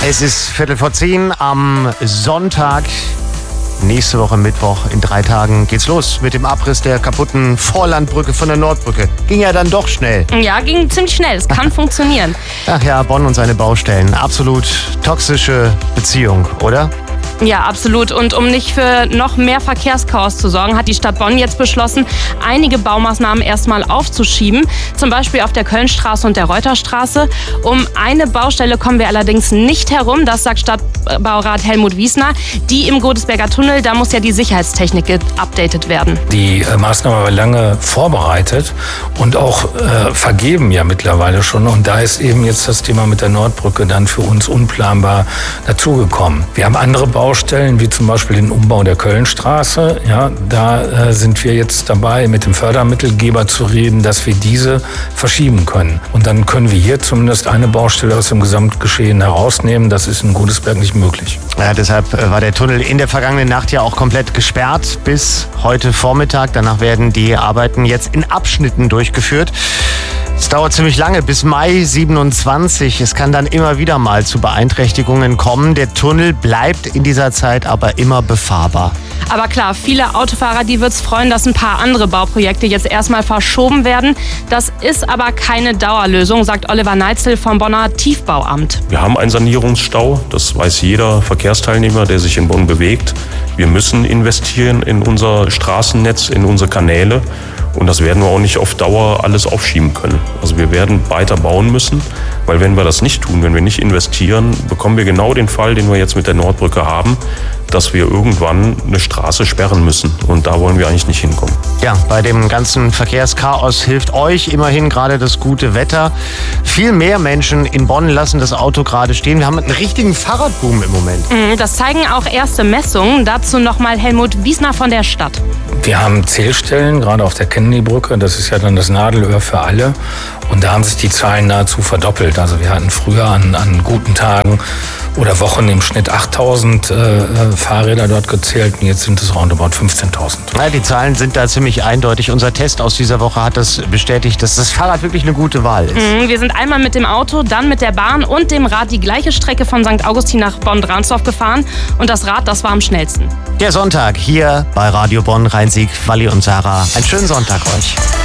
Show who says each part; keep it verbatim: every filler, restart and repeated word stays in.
Speaker 1: Es ist Viertel vor zehn am Sonntag. Nächste Woche Mittwoch, in drei Tagen geht's los mit dem Abriss der kaputten Vorlandbrücke von der Nordbrücke. Ging ja dann doch schnell.
Speaker 2: Ja, ging ziemlich schnell. Es kann funktionieren.
Speaker 1: Ach ja, Bonn und seine Baustellen. Absolut toxische Beziehung, oder?
Speaker 2: Ja, absolut. Und um nicht für noch mehr Verkehrschaos zu sorgen, hat die Stadt Bonn jetzt beschlossen, einige Baumaßnahmen erstmal aufzuschieben. Zum Beispiel auf der Kölnstraße und der Reuterstraße. Um eine Baustelle kommen wir allerdings nicht herum. Das sagt Stadtbaurat Helmut Wiesner. Die im Godesberger Tunnel, da muss ja die Sicherheitstechnik geupdatet werden.
Speaker 3: Die äh, Maßnahme war lange vorbereitet und auch äh, vergeben ja mittlerweile schon. Und da ist eben jetzt das Thema mit der Nordbrücke dann für uns unplanbar dazugekommen. Wir haben andere Baustellen. Baustellen, wie zum Beispiel den Umbau der Kölnstraße. Ja, da äh, sind wir jetzt dabei, mit dem Fördermittelgeber zu reden, dass wir diese verschieben können. Und dann können wir hier zumindest eine Baustelle aus dem Gesamtgeschehen herausnehmen. Das ist in Godesberg nicht möglich.
Speaker 1: Ja, deshalb war der Tunnel in der vergangenen Nacht ja auch komplett gesperrt bis heute Vormittag. Danach werden die Arbeiten jetzt in Abschnitten durchgeführt. Es dauert ziemlich lange, bis Mai siebenundzwanzig. Es kann dann immer wieder mal zu Beeinträchtigungen kommen. Der Tunnel bleibt in dieser Zeit aber immer befahrbar.
Speaker 2: Aber klar, viele Autofahrer, die wird's freuen, dass ein paar andere Bauprojekte jetzt erstmal verschoben werden. Das ist aber keine Dauerlösung, sagt Oliver Neitzel vom Bonner Tiefbauamt.
Speaker 4: Wir haben einen Sanierungsstau, das weiß jeder Verkehrsteilnehmer, der sich in Bonn bewegt. Wir müssen investieren in unser Straßennetz, in unsere Kanäle. Und das werden wir auch nicht auf Dauer alles aufschieben können. Also wir werden weiter bauen müssen, weil wenn wir das nicht tun, wenn wir nicht investieren, bekommen wir genau den Fall, den wir jetzt mit der Nordbrücke haben, dass wir irgendwann eine Straße sperren müssen. Und da wollen wir eigentlich nicht hinkommen.
Speaker 1: Ja, bei dem ganzen Verkehrschaos hilft euch immerhin gerade das gute Wetter. Viel mehr Menschen in Bonn lassen das Auto gerade stehen. Wir haben einen richtigen Fahrradboom im Moment.
Speaker 2: Das zeigen auch erste Messungen. Dazu nochmal Helmut Wiesner von der Stadt.
Speaker 3: Wir haben Zählstellen, gerade auf der Kennedy-Brücke. Das ist ja dann das Nadelöhr für alle. Und da haben sich die Zahlen nahezu verdoppelt. Also wir hatten früher an, an guten Tagen oder Wochen im Schnitt achttausend äh, Fahrräder dort gezählt. Und jetzt sind es roundabout fünfzehntausend.
Speaker 1: Ja, die Zahlen sind da ziemlich eindeutig. Unser Test aus dieser Woche hat das bestätigt, dass das Fahrrad wirklich eine gute Wahl ist.
Speaker 2: Mhm, wir sind einmal mit dem Auto, dann mit der Bahn und dem Rad die gleiche Strecke von Sankt Augustin nach Bonn-Dransdorf gefahren. Und das Rad, das war am schnellsten.
Speaker 1: Der Sonntag hier bei Radio Bonn, Rhein-Sieg, Walli und Sarah. Einen schönen Sonntag euch.